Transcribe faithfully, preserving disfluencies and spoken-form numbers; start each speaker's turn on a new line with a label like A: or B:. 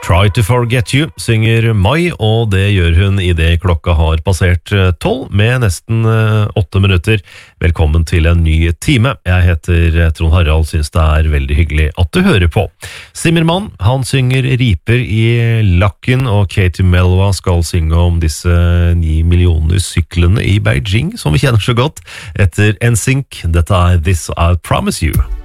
A: Try to forget you, synger Mai, og det gjør hun i det klokka har passert tolv, med nesten åtte minutter. Velkommen til en ny time. Jeg heter Trond Harald, synes det er veldig hyggelig at du hører på. Zimmermann, han synger riper i lakken, og Katie Melua skal synge om disse ni millioner syklene i Beijing, som vi kjenner så godt, etter N Sync. Dette er This I'll Promise You.